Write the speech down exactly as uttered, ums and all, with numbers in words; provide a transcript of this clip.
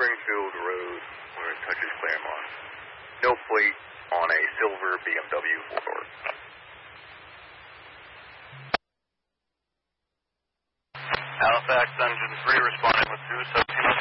Springfield Road, where it touches Claremont. No plate on a silver B M W four-door. Halifax Engine three responding with two, sub